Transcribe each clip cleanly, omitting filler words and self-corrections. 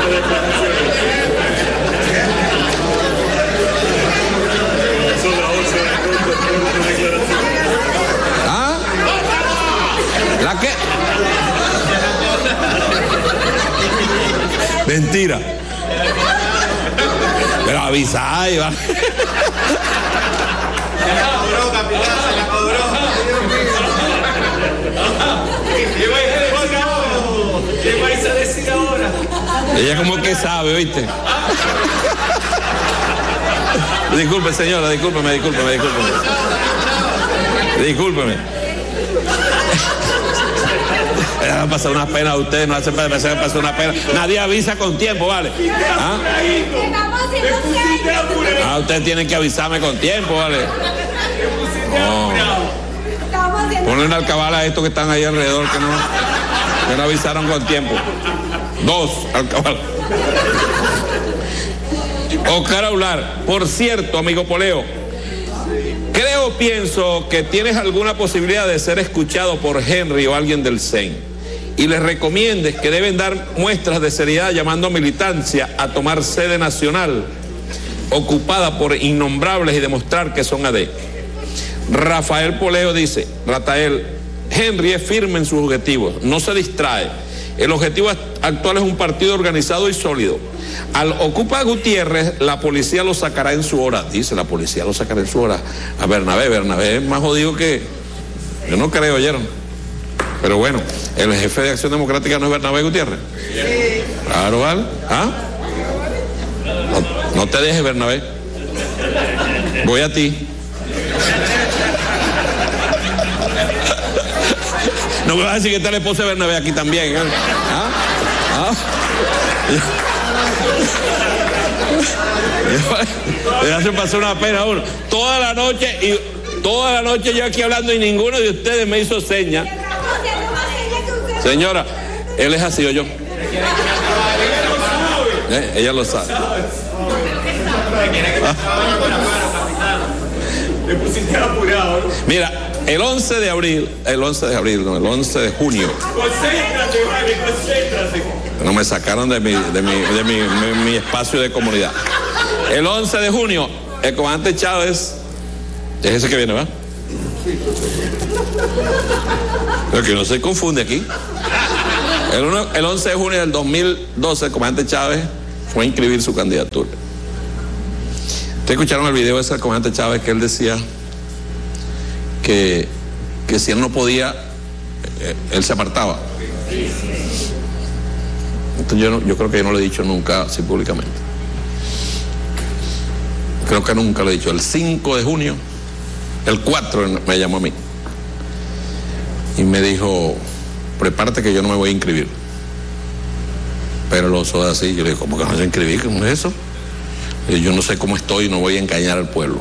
¿Ah? ¿La qué? Mentira. Pero avisa, ahí va. Se la cobró, capitán, se la cobró. ¿Qué vais a decir ahora? Ella como que sabe, ¿oíste? Disculpe, señora, discúlpeme. Me va a pasar una pena a usted, no hace para pasar una pena. Nadie avisa con tiempo, ¿vale? ¿Ah? Usted tiene que avisarme con tiempo, ¿vale? No. Ponle una alcabala a estos que están ahí alrededor que no avisaron con tiempo. 2 alcabalas. Oscar Aular, por cierto, amigo Poleo, pienso que tienes alguna posibilidad de ser escuchado por Henry o alguien del CEN y les recomiendes que deben dar muestras de seriedad llamando a militancia a tomar sede nacional ocupada por innombrables y demostrar que son AD. Rafael Poleo dice, Ratael, Henry es firme en sus objetivos, no se distrae. El objetivo actual es un partido organizado y sólido. Al Ocupa Gutiérrez, la policía lo sacará en su hora. Dice, la policía lo sacará en su hora. A Bernabé es más jodido que... Yo no creo, ¿oyeron? Pero bueno, el jefe de Acción Democrática no es Bernabé Gutiérrez. Sí. Claro, ¿vale? ¿Ah? No te dejes, Bernabé. Voy a ti. No me vas a decir que está la esposa de Bernabé aquí también, ¿eh? ¿Ah? ¿Ah? Le hacen pasar una pena a uno. Toda la noche yo aquí hablando y ninguno de ustedes me hizo seña. Señora, él es así o yo. Ella lo sabe. Mira, el 11 de junio. No me sacaron de mi espacio de comunidad. El 11 de junio, el comandante Chávez, es ese que viene, ¿va? Pero que no se confunde aquí. El 11 de junio del 2012, el comandante Chávez fue a inscribir su candidatura. ¿Ustedes escucharon el video ese del comandante Chávez que él decía que si él no podía, él se apartaba? Entonces yo creo que yo no lo he dicho nunca así públicamente. Creo que nunca lo he dicho. El 5 de junio, el 4 me llamó a mí y me dijo, prepárate que yo no me voy a inscribir. Pero lo soy así. Yo le digo, ¿cómo que no vas a inscribir? ¿Cómo es eso? Y yo no sé cómo estoy y no voy a engañar al pueblo.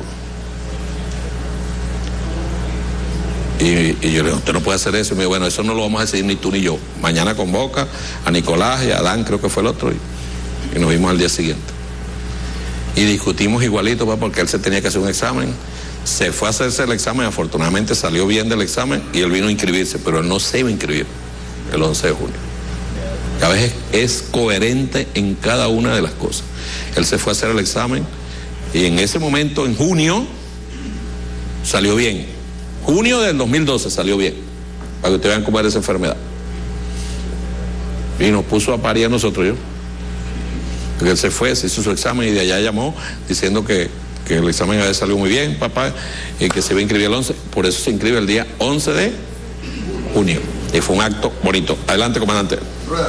Y yo le digo, usted no puede hacer eso. Y me dijo, bueno, eso no lo vamos a decidir ni tú ni yo. Mañana convoca a Nicolás y a Adán, creo que fue el otro, y nos vimos al día siguiente. Y discutimos igualito, porque él se tenía que hacer un examen. Se fue a hacerse el examen, afortunadamente salió bien del examen y él vino a inscribirse, pero él no se iba a inscribir el 11 de junio. Cada vez es coherente en cada una de las cosas. Él se fue a hacer el examen y en ese momento, en junio, salió bien. Junio del 2012 salió bien, para que ustedes vean cómo era esa enfermedad. Y nos puso a parir a nosotros, yo. Porque él se fue, se hizo su examen y de allá llamó diciendo que el examen había salido muy bien, papá, y que se iba a inscribir el 11. Por eso se inscribe el día 11 de junio. Y fue un acto bonito. Adelante, comandante.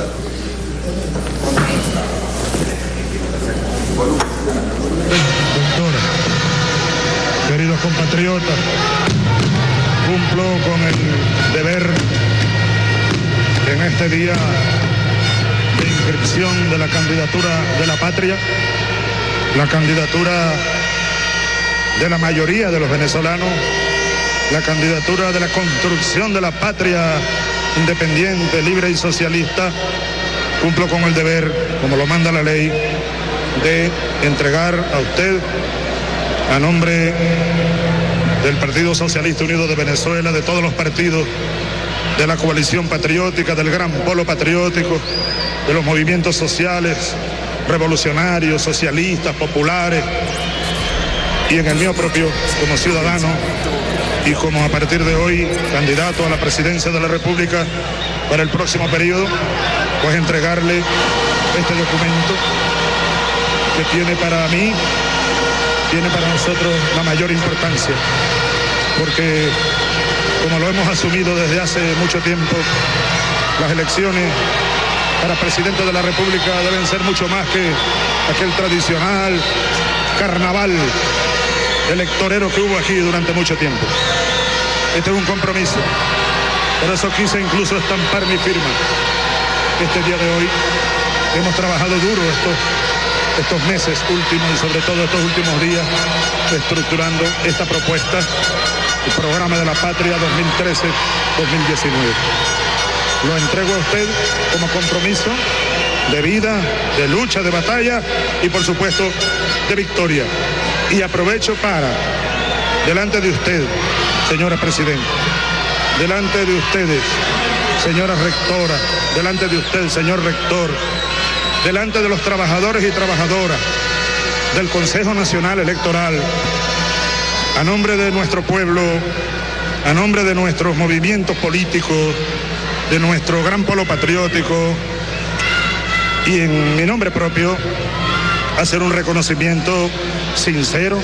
Doctora, queridos compatriotas, cumplo con el deber en este día de inscripción de la candidatura de la patria, la candidatura de la mayoría de los venezolanos, la candidatura de la construcción de la patria independiente, libre y socialista. Cumplo con el deber, como lo manda la ley, de entregar a usted, a nombre del Partido Socialista Unido de Venezuela, de todos los partidos de la coalición patriótica, del gran polo patriótico, de los movimientos sociales, revolucionarios, socialistas, populares, y en el mío propio como ciudadano y como a partir de hoy candidato a la presidencia de la República para el próximo periodo, pues entregarle este documento que tiene para mí, tiene para nosotros la mayor importancia, porque como lo hemos asumido desde hace mucho tiempo, las elecciones para presidente de la República deben ser mucho más que aquel tradicional carnaval electorero que hubo aquí durante mucho tiempo. Este es un compromiso, por eso quise incluso estampar mi firma este día de hoy. Hemos trabajado duro estos meses últimos y sobre todo estos últimos días estructurando esta propuesta, el programa de la patria 2013-2019. Lo entrego a usted como compromiso de vida, de lucha, de batalla y por supuesto de victoria. Y aprovecho para, delante de usted, señora presidenta, delante de ustedes, señora rectora, delante de usted, señor rector, delante de los trabajadores y trabajadoras del Consejo Nacional Electoral, a nombre de nuestro pueblo, a nombre de nuestros movimientos políticos, de nuestro gran polo patriótico y en mi nombre propio, hacer un reconocimiento sincero,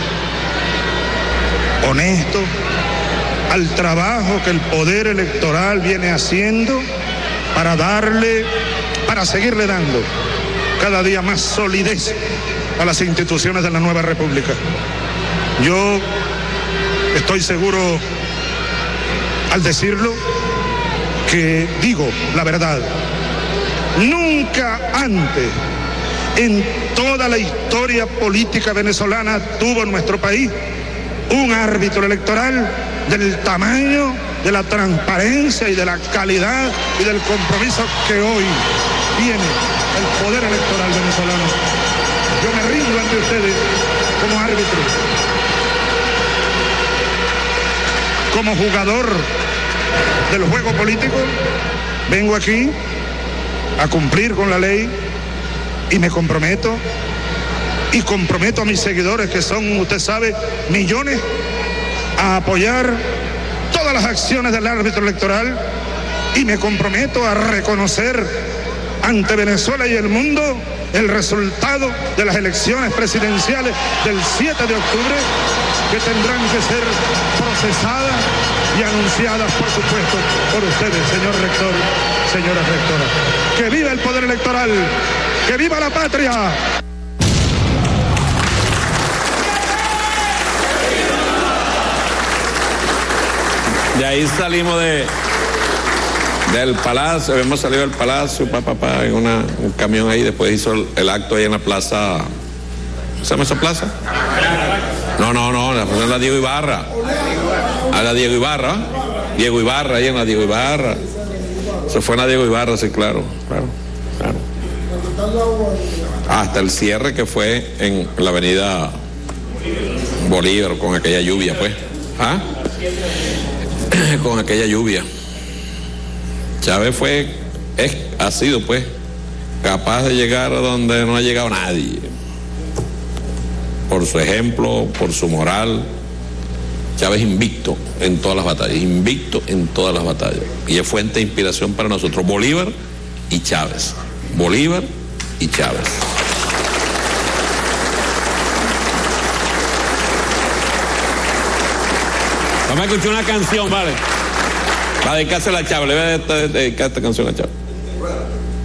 honesto, al trabajo que el Poder Electoral viene haciendo para seguirle dando cada día más solidez a las instituciones de la nueva República. Yo estoy seguro al decirlo que digo la verdad. Nunca antes en toda la historia política venezolana tuvo nuestro país un árbitro electoral del tamaño, de la transparencia y de la calidad y del compromiso que hoy tiene el Poder Electoral venezolano. Yo me rindo ante ustedes como árbitro, como jugador del juego político. Vengo aquí a cumplir con la ley y me comprometo a mis seguidores, que son, usted sabe, millones, a apoyar todas las acciones del árbitro electoral, y me comprometo a reconocer ante Venezuela y el mundo el resultado de las elecciones presidenciales del 7 de octubre, que tendrán que ser procesadas y anunciadas, por supuesto, por ustedes, señor rector, señora rectora. ¡Que viva el poder electoral! ¡Que viva la patria! De ahí salimos del palacio, hemos salido del palacio, en un camión ahí, después hizo el acto ahí en la plaza. ¿Se llama esa plaza? No, la Diego Ibarra. A la Diego Ibarra, ahí en la Diego Ibarra. Se fue en la Diego Ibarra, sí, claro. Hasta el cierre que fue en la avenida Bolívar, con aquella lluvia, pues. Con aquella lluvia. Chávez ha sido, pues, capaz de llegar a donde no ha llegado nadie. Por su ejemplo, por su moral. Chávez invicto en todas las batallas. Y es fuente de inspiración para nosotros. Bolívar y Chávez. Vamos a escuchar una canción, ¿vale? Va a dedicársela a Chávez, le voy a dedicar esta canción a Chávez.